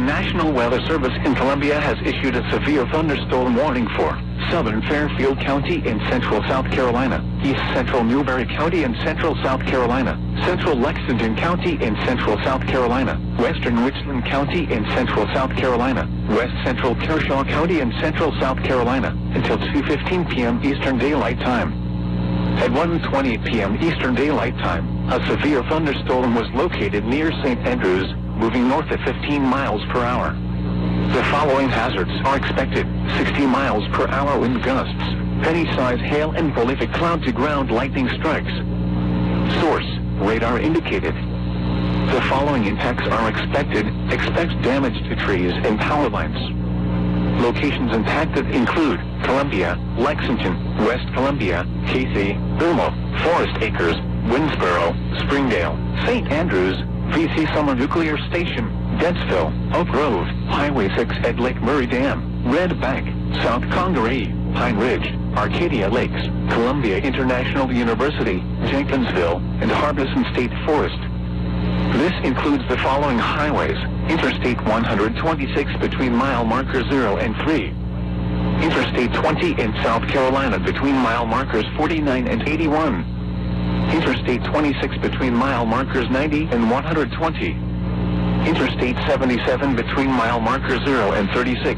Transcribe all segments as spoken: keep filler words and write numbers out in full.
National Weather Service in Colombia has issued a severe thunderstorm warning for southern Fairfield County in central South Carolina, east central Newberry County in central South Carolina, central Lexington County in central South Carolina, western Richland County in central South Carolina, west central Kershaw County in central South Carolina, until two fifteen p.m. Eastern Daylight Time. At one twenty p.m. Eastern Daylight Time, a severe thunderstorm was located near Saint Andrews, moving north at fifteen miles per hour. The following hazards are expected: sixty miles per hour wind gusts, penny-size hail and prolific cloud-to-ground lightning strikes. Source: radar indicated. The following impacts are expected. Expect damage to trees and power lines. Locations impacted include Columbia, Lexington, West Columbia, Casey, Bilmo, Forest Acres, Winsboro, Springdale, Saint Andrews, V C Summer Nuclear Station, Dentsville, Oak Grove, Highway six at Lake Murray Dam, Red Bank, South Congaree, Pine Ridge, Arcadia Lakes, Columbia International University, Jenkinsville, and Harbison State Forest. This includes the following highways: Interstate one twenty-six between mile marker zero and three. Interstate twenty in South Carolina between mile markers forty-nine and eighty-one. Interstate twenty-six between mile markers ninety and one twenty. Interstate seventy-seven between mile marker zero and thirty-six.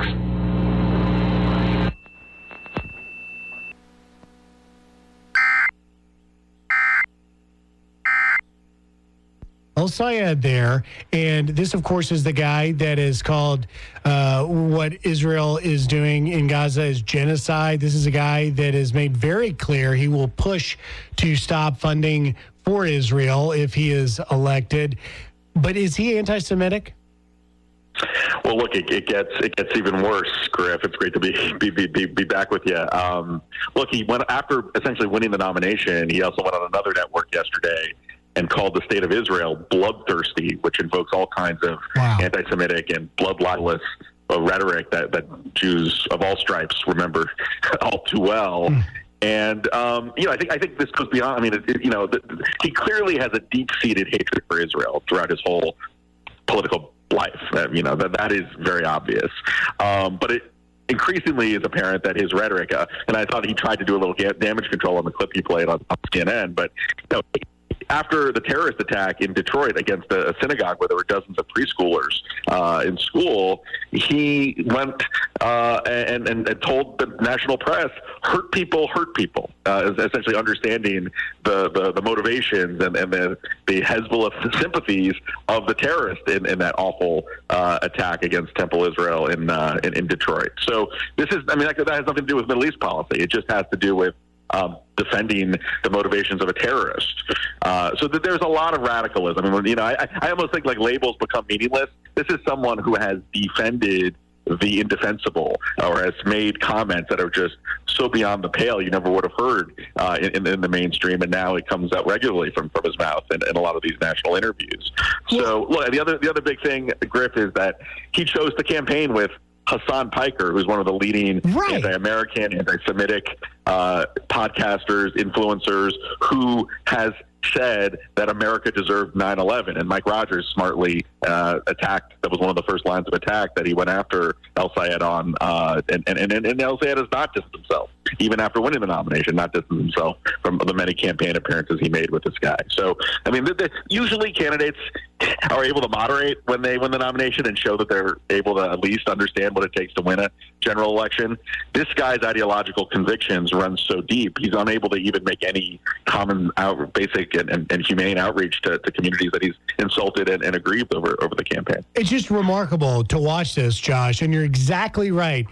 El Sayed there, and this, of course, is the guy that is called uh, what Israel is doing in Gaza is genocide. This is a guy that has made very clear he will push to stop funding for Israel if he is elected. But is he anti-Semitic? Well, look, it, it gets it gets even worse, Griff. It's great to be be be, be back with you. Um, look, he went after essentially winning the nomination. He also went on another network yesterday and called the state of Israel bloodthirsty, which invokes all kinds of wow. anti-Semitic and blood libelous uh, rhetoric that, that Jews of all stripes remember all too well. Mm. And um, you know, I think I think this goes beyond. I mean, it, it, you know, the, he clearly has a deep-seated hatred for Israel throughout his whole political life. Uh, you know, that that is very obvious. Um, but it increasingly is apparent that his rhetoric, uh, and I thought he tried to do a little damage control on the clip he played on, on C N N, but you know, after the terrorist attack in Detroit against a synagogue where there were dozens of preschoolers uh, in school, he went uh, and, and, and told the national press, hurt people, hurt people, uh, essentially understanding the, the, the motivations and, and the, the Hezbollah sympathies of the terrorists in, in that awful uh, attack against Temple Israel in, uh, in in Detroit. So this is, I mean, that, that has nothing to do with Middle East policy. It just has to do with Um, defending the motivations of a terrorist. Uh, so that there's a lot of radicalism. I mean, you know, I, I almost think like labels become meaningless. This is someone who has defended the indefensible or has made comments that are just so beyond the pale you never would have heard uh, in, in the mainstream, and now it comes out regularly from, from his mouth in, in a lot of these national interviews. So, look, the other the other big thing, Griff, is that he chose to campaign with Hassan Piker, who's one of the leading right. anti-American, anti-Semitic uh, podcasters, influencers, who has said that America deserved nine eleven. And Mike Rogers smartly uh, attacked, that was one of the first lines of attack that he went after El Sayed on. Uh, and, and, and, and El Sayed has not distanced himself, even after winning the nomination, not distanced himself from the many campaign appearances he made with this guy. So, I mean, the, the, usually candidates are able to moderate when they win the nomination and show that they're able to at least understand what it takes to win a general election. This guy's ideological convictions run so deep, he's unable to even make any common, out, basic, and, and, and humane outreach to, to communities that he's insulted and, and aggrieved over over the campaign. It's just remarkable to watch this, Josh, and you're exactly right.